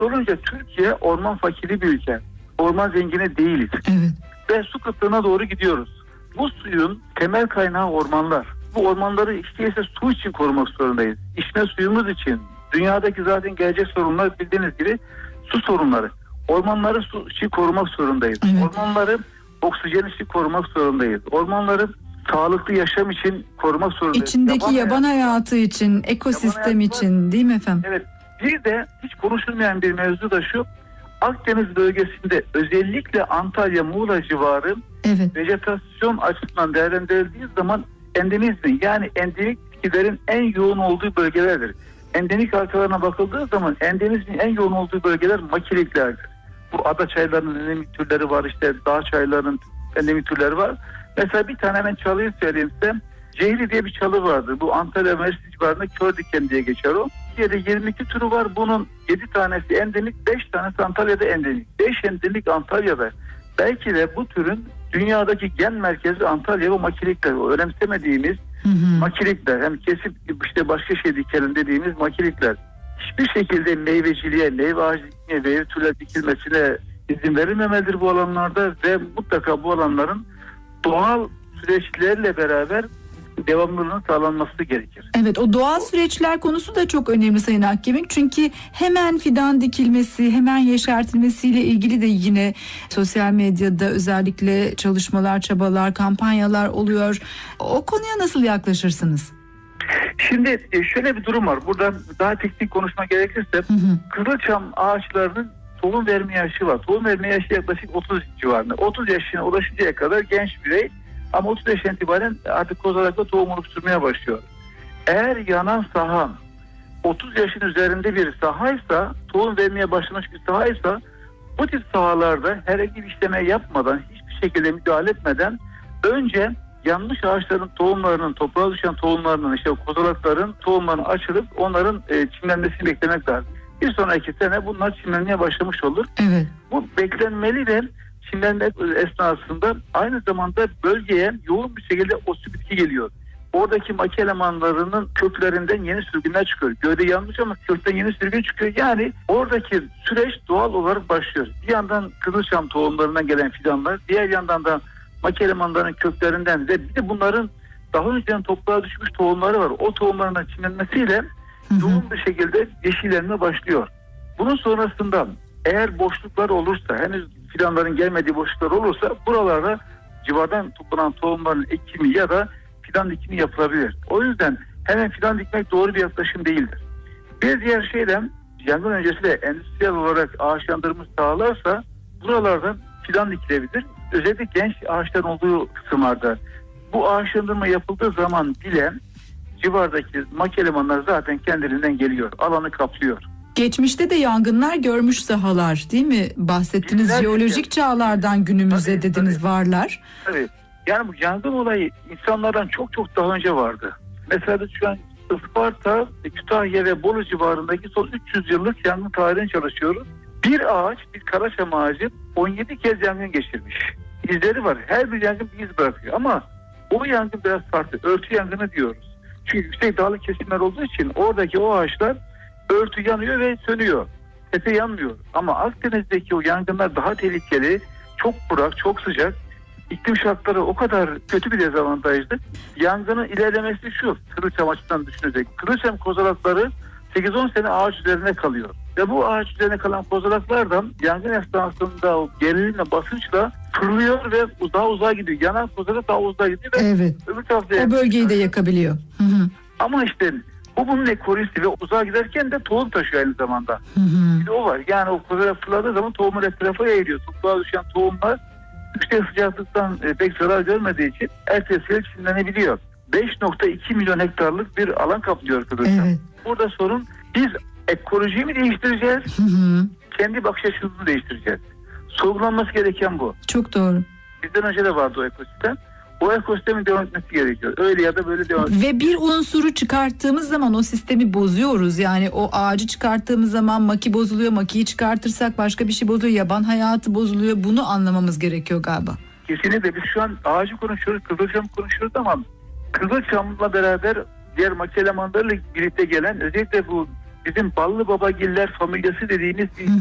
Olunca Türkiye orman fakiri bir ülke. Orman zengini değiliz. Evet. Ve su kıtlığına doğru gidiyoruz. Bu suyun temel kaynağı ormanlar. Bu ormanları işte su için korumak zorundayız. İçme suyumuz için. Dünyadaki zaten gelecek sorunlar bildiğiniz gibi su sorunları. Ormanları su için korumak zorundayız. Evet. Ormanları oksijen için korumak zorundayız. Ormanları sağlıklı yaşam için korumak zorundayız. İçindeki yaban hayatı için, ekosistem için, değil mi efendim? Evet. Bir de hiç konuşulmayan bir mevzu da şu. Akdeniz bölgesinde özellikle Antalya, Muğla civarı Evet. vejetasyon açısından değerlendirildiği zaman endemizmi, yani endemik bitkilerin en yoğun olduğu bölgelerdir. Endemik haritalarına bakıldığı zaman endemizmin en yoğun olduğu bölgeler makiliklerdir. Bu ada çaylarının endemik türleri var, işte dağ çaylarının endemik türleri var. Mesela bir tane hemen çalıyı söyleyeyim size. Cehri diye bir çalı vardır. Bu Antalya Mersin civarında kör diken diye geçer o. Türkiye'de 22 türü var. Bunun 7 tanesi endemik, 5 tanesi Antalya'da endemik. 5 endemik Antalya'da. Belki de bu türün dünyadaki gen merkezi Antalya ve makilikler. O önemsemediğimiz makilikler. Hem kesip işte başka şey dikelim dediğimiz makilikler. Hiçbir şekilde meyveciliğe, meyve ağacı dikmeye, meyve türler dikilmesine izin verilmemelidir bu alanlarda ve mutlaka bu alanların doğal süreçlerle beraber devamlılığının sağlanması gerekir. Evet, o doğal süreçler konusu da çok önemli Sayın Akgemik. Çünkü hemen fidan dikilmesi, hemen yeşertilmesiyle ilgili de yine sosyal medyada özellikle çalışmalar, çabalar, kampanyalar oluyor. O konuya nasıl yaklaşırsınız? Şimdi şöyle bir durum var. Burada daha teknik konuşma gerekirse kızılçam ağaçlarının tohum verme yaşı var. Tohum verme yaşı yaklaşık 30 civarında. 30 yaşına ulaşıncaya kadar genç birey, ama 30 yaşından itibaren artık kozalakla tohum oluşturmaya başlıyor. Eğer yanan saha 30 yaşın üzerinde bir sahaysa, tohum vermeye başlamış bir sahaysa, bu tip sahalarda herhangi bir işleme yapmadan, hiçbir şekilde müdahale etmeden önce yanmış ağaçların tohumlarının, toprağa düşen tohumlarının, işte kozalakların tohumlarını açılıp onların çimlenmesini beklemek lazım. Bir sonraki sene bunlar çimlenmeye başlamış olur. Evet. Bu beklenmeli ve çimlenme esnasında aynı zamanda bölgeye yoğun bir şekilde otsu bitki geliyor. Oradaki maki elemanlarının köklerinden yeni sürgünler çıkıyor. Gövde yanmış ama kökten yeni sürgün çıkıyor. Yani oradaki süreç doğal olarak başlıyor. Bir yandan kızılçam tohumlarından gelen fidanlar, diğer yandan da maki elemanlarının köklerinden de bir de bunların daha önceden toprağa düşmüş tohumları var. O tohumların çimlenmesiyle yoğun bir şekilde yeşillenme başlıyor. Bunun sonrasında eğer boşluklar olursa, henüz fidanların gelmediği boşluklar olursa buralarda civardan toplanan tohumların ekimi ya da fidan dikimi yapılabilir. O yüzden hemen fidan dikmek doğru bir yaklaşım değildir. Bir diğer şey de yangın öncesi de endüstriyel olarak ağaçlandırma sağlarsa buralarda fidan dikilebilir. Özellikle genç ağaçların olduğu kısımlarda bu ağaçlandırma yapıldığı zaman bile civardaki maki elemanlar zaten kendiliğinden geliyor. Alanı kaplıyor. Geçmişte de yangınlar görmüş sahalar, değil mi? Bahsettiğiniz jeolojik çağlardan günümüze dediniz varlar. Evet. Yani bu yangın olayı insanlardan çok çok daha önce vardı. Mesela şu an Isparta, Kütahya ve Bolu civarındaki son 300 yıllık yangın tarihini çalışıyoruz. Bir ağaç, bir karaçam ağacı 17 kez yangın geçirmiş. İzleri var. Her bir yangın bir iz bırakıyor ama o yangın biraz farklı. Örtü yangını diyoruz. Çünkü yüksek dağlı kesimler olduğu için oradaki o ağaçlar örtü yanıyor ve sönüyor. Tepe yanmıyor. Ama Akdeniz'deki o yangınlar daha tehlikeli, çok kurak, çok sıcak. İklim şartları o kadar kötü bir dezavantajdı. Yangının ilerlemesi şu, kızılçam açısından düşünecek. Kızılçam kozalakları 8-10 sene ağaç üzerine kalıyor. Ve bu ağaç üzerine kalan kozalaklardan yangın esnasında o gerilimle, basınçla fırlıyor ve daha uzağa gidiyor. Yanan kozalak daha uzağa gidiyor. Evet. O bölgeyi de yakabiliyor. Ama işte bu bunun ekolojisi ve uzağa giderken de tohum taşıyor aynı zamanda. Bir de o var. Yani o kozalak fırladığı zaman tohumun etrafa yayılıyor. Toprağa düşen tohumlar yüksek sıcaklıktan pek zarar görmediği için ertesiyle çimlenebiliyor. 5.2 milyon hektarlık bir alan kaplıyor kızılçam. Evet. Burada sorun, biz ekolojiyi mi değiştireceğiz? Kendi bakış açımızı değiştireceğiz. Sorgulanması gereken bu. Çok doğru. Bizden önce de vardı o ekosistem. O ekosistemin devam etmesi gerekiyor. Öyle ya da böyle devam etmesi. Ve bir unsuru çıkarttığımız zaman o sistemi bozuyoruz. Yani o ağacı çıkarttığımız zaman maki bozuluyor. Makiyi çıkartırsak başka bir şey bozuluyor. Yaban hayatı bozuluyor. Bunu anlamamız gerekiyor galiba. Kesinlikle. Biz şu an ağacı konuşuyoruz, kızılçam konuşuyoruz ama kızılçamla beraber diğer maki elemanlarıyla birlikte gelen, özellikle bu bizim Ballı Babagiller familyası dediğimiz bir